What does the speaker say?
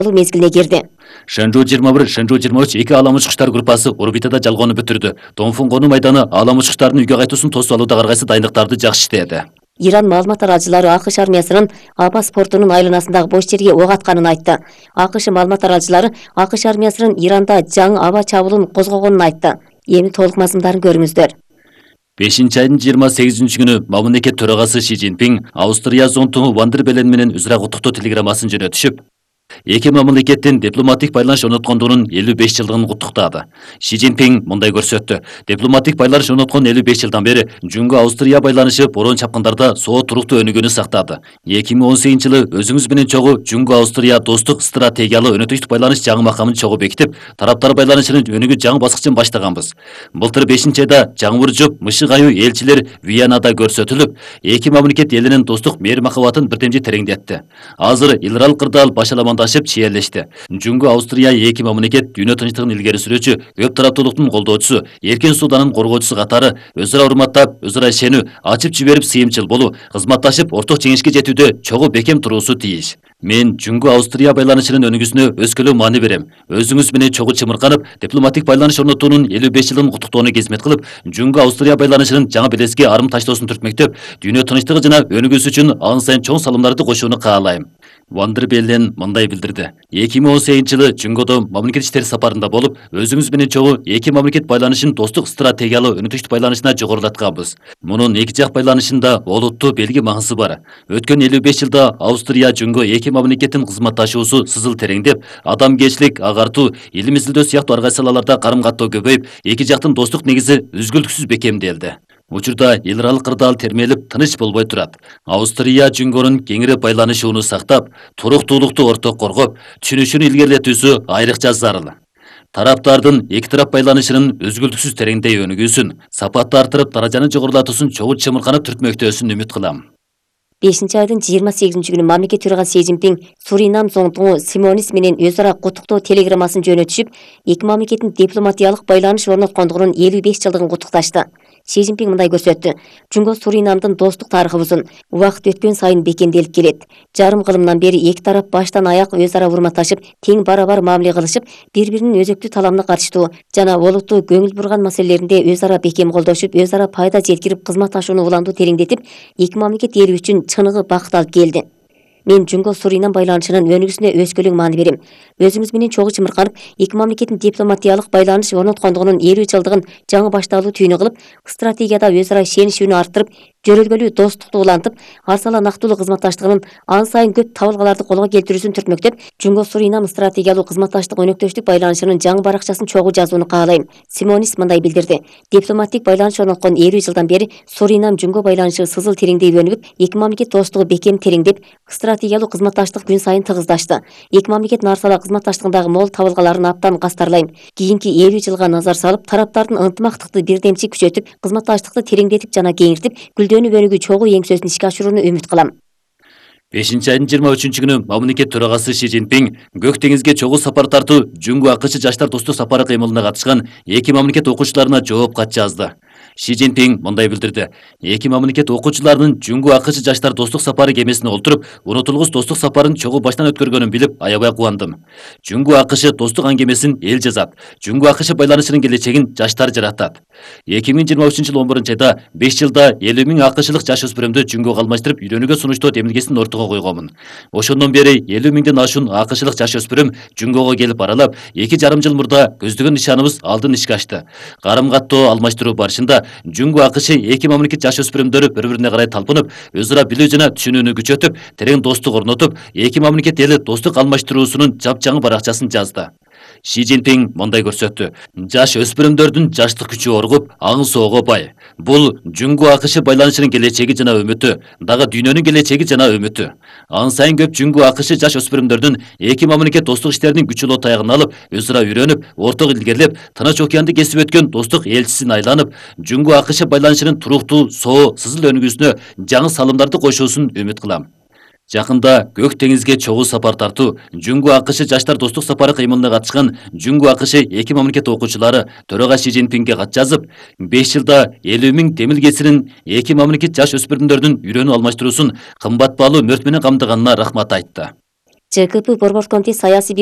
мезгилине кирди. Шэнжу 21, Шэнжу 23 эки алам учкучтар группасы орбитада жалгоону бүтүрдү. Донфун конуу майданы алам учкучтардын үйгө кайтуусун тосуп алууда ар кайсы дайындыктарды жакшы иштеди. Иран маалымат аралчылары АКШ армиясынын Абас портунун айланасындагы бош жерге ок атканын айтты. АКШ маалымат аралчылары АКШ армиясынын Иранда жаңы аба чабуулун козгогонун айтты. Эми толук мазмундарын көрүңүздөр. 5-айдын 28 күнү мамлекет төрагасы Ши Цзиньпин Австрия зонтуну Ван дер Беллен менен өзара куттуктоо телеграммасын жөнөтүшүп, эки мамлекеттин дипломатик байланыш орноткондугунун 55 жылдыгын куттуктады. Ши Цзиньпин мындай көрсөттү. Дипломатик байланыш орноткон 55 жылдан бери Жүнгө Австрия байланышы борон чапкындарда соо туруктуу өнүгүүнү сактады. 2018 жылы өзүңүз менен чогуу Жүнгө Австрия достук стратегиялык өнөктүштүк байланыш жаңы макамын чогуу бекитип, тараптар байланышынын өнүгүү жаңы баскычын баштаганбыз. Былтыр 5-айда жаңбыр жуп, мышык аюу элчилер Виенада көрсөтүлүп, эки мамлекет элинин достук мээр махабатын бирдемжи тереңдетти. Азыр Илрал кырдаал башаламандашып чиерлешти. Жүнгө Австрия эки мамлекет дүйнө тынчтыгын илгери сүрүүчү, көп тараптуулуктун колдоочусу, эркин сууданын коргоочусу катары өзара урматтап, өзара ишенүү, ачып жиберип сыйымчыл болуу, кызматташып орток жеңишке жетүүдө чогуу бекем туруусу тийиш. Мен Жүнгө Австрия байланышынын өнүгүүсүнө өскөлөң маани берем. Өзүңүз менен чогуу чымырканып, дипломатик байланыш орнотуунун 55 жылын куттуктоону кызмет кылып, Жүнгө Австрия байланышынын жаңы белеске арым таштоосун түртмөктөп, дүйнө тынчтыгы жана өнүгүүсү үчүн ан сайын чоң салымдарды кошууну каалайм. Ван дер Беллен мындай билдирди. 2018 жылы Жүнгөдө мамлекет иштери сапарында болуп, өзүңүз менен чогуу эки мамлекет байланышын достук стратегиялык өнүктүштүк байланышына жогорулатканбыз. Мунун эки жак байланышында олуттуу белги маңызы бар. Өткөн 55 жылда Австрия Жүнгө эки мамлекеттин кызматташуусу сызыл тереңдеп, адамгерчилик, агартуу, илим изилдөө сыяктуу ар кайсы салаларда карым каттоо көбөйүп, эки жактын достук негизи үзгүлтүксүз бекемделди. Учурда Илрал кырдаал термелип, тыныч болбой турат. Австрия Жүнгөнүн кеңири байланышууну сактап, туруктуулукту орток коргоп, түшүнүшүн илгерилетүүсү айрыкча зарыл. Тараптардын эки тарап байланышынын өзгүлтүксүз тереңдей өнүгүүсүн, сапатты артырып, даражаны жогорулатуусун чогуу чымырканып түртмөктөөсүн үмүт кылам. 5-айдын 28 күнү мамлекет төрагасы Си Цзиньпин Суринам зонтуну Симонис менен өзара куттуктоо телеграммасын жөнөтүшүп, эки мамлекеттин дипломатиялык байланыш орноткондугунун 55 жылдыгын куттукташты. Си Цзиньпин мындай көрсөттү. Жүнгө Суринамдын достук тарыхы узун, убакыт өткөн сайын бекемделип келет. Жарым кылымдан бери эки тарап баштан аяк өзара урматташып, тең барабар мамиле кылышып, бири-биринин өзөктүү таламына катыштуу жана олуттуу көңүл бурган маселелеринде өзара бекем колдошуп, өзара пайда жеткирип кызматташууну уламдуу тереңдетип, эки мамлекет эли үчүн чыныгы бакыт алып келди. Мен Жүнгө Суринам байланышынын өнүгүүсүнө өскөлөң маани берем. Өзүңүз менен чогуу чымырканып, эки мамлекеттин дипломатиялык байланыш орноткондугунун 50 жылдыгын жаңы башталуу түйүнү кылып, стратегияда өзара ишенишүүнү арттырып, жөрөлгөлүү достукту улантып, арсаланактуулуу кызматташтыгынын ан сайын көп табылгаларды колго келтирүүсүн түртмөктөп, Жүнгө Суринам стратегиялык кызматташтык өнөктөштүк байланышынын жаңы баракчасын чогуу жазууну каалайм. Симонис мындай билдирди. Дипломатик байланыш орноткон 50 жылдан бери Суринам Жүнгө байланышы сызыл тереңдей өнүгүп, эки мамлекет достугу бекем тереңдеп, стратегиялык кызматташтык күн сайын тыгыздашты. Эки мамлекет нарсала кызматташтыгындагы мол табылгаларын абдан кастарлайм. Кийинки 50 жылга назар салып, тараптардын ынтымактыкты бирдемчи күчөтүп, кызматташтыкты тереңдетип жана кеңиртип, гүлдөнүп өнүгүү чогуу эңсөсүн ишке ашырууну үмүт кылам. 5-айдын 23 күнү мамлекет төрагасы Ши Цзиньпин Көк деңизге чогуу сапар тартуу Жүнгө АКШ жаштар достук сапары кыймылына катышкан эки мамлекет окуучуларына жооп кат жазды. Ши Цзиньпин мындай билдирди. Эки мамлекет окуучуларынын Жүнгө АКШ жаштар достук сапары кемесине олтуруп, унутулгус достук сапарын чогуу баштан өткөргөнүн билип, аябай кубандым. Жүнгө АКШ достук аңгемесин эл жазат. Жүнгө АКШ байланышынын келечегин жаштар жаратат. 2023 жыл 11-айда 5 жылда 50 000 АКШлык жаш өспүрүмдү Жүнгөгө алмаштырып, үйрөнүүгө сунуштоо демилгесин ортого койгонмун. Ошондон бери 50 000ден ашуун АКШлык жаш өспүрүм Жүнгөгө келип аралап, 2,5 жыл мурда көздөгөн нишаныбыз алдын ишке ашты. Карым каттоо алмаштыруу барышында Жүнгө АКШ эки мамлекет жаш өспүрүмдөрү бири-бирине карай талпынып, өзара билүү жана түшүнүүнү күчөтүп, терең достук орнотуп, эки мамлекет эли достук алмаштыруусунун жапжаңы баракчасын жазды. Ши Цзиньпин мындай көрсөттү. Жаш өспүрүмдөрдүн жаштык күчү оргуп, аң соого бай. Бул Жүнгө АКШ байланышынын келечеги жана үмүтү, дагы дүйнөнүн келечеги жана үмүтү. Ан сайын көп Жүнгө АКШ жаш өспүрүмдөрдүн эки мамлекет достук иштеринин күчүлүү таягын алып, өзара үйрөнүп, орток илгерилеп, Тынч океанды кесип өткөн достук элчисин айланып, Жүнгө АКШ байланышынын туруктуу, соо, сызыл өнүгүүсүнө жаңы салымдарды кошуусун үмүт кылам. Жакында Көк деңизге чогуу сапар тартуу Жүнгө АКШ жаштар достук сапары кыймылына катышкан Жүнгө АКШ эки мамлекет окуучулары төрага Ши Цзиньпинге кат жазып, 5 жылда 50 000 демилгесинин эки мамлекет жаш өспүрүмдөрдүн үйрөнүү алмаштыруусун кымбат баалуу мөрт менен камтыганына рахмат айтты. ЖКП Борбор комитет саясий